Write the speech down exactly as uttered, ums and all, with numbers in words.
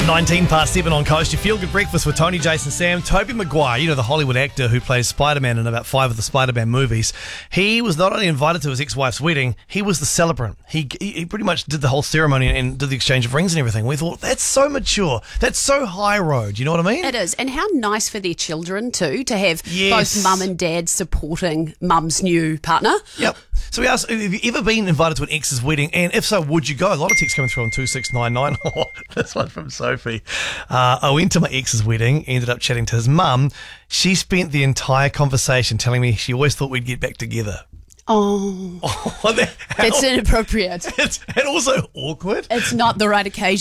nineteen past seven on Coast. Your Feel Good Breakfast with Tony, Jason, Sam. Tobey Maguire, you know, the Hollywood actor who plays Spider-Man in about five of the Spider-Man movies. He was not only invited to his ex-wife's wedding, he was the celebrant. He he pretty much did the whole ceremony and did the exchange of rings and everything. We thought, that's so mature. That's so high road. You know what I mean? It is. And how nice for their children, too, to have Yes. both mum and dad supporting mum's new partner. Yep. So we asked, have you ever been invited to an ex's wedding? And if so, would you go? A lot of texts coming through on two six nine nine. Oh, this one from Sophie. Uh, I went to my ex's wedding, ended up chatting to his mum. She spent the entire conversation telling me she always thought we'd get back together. Oh, Oh, that, that's inappropriate. it's, and also awkward. It's not the right occasion.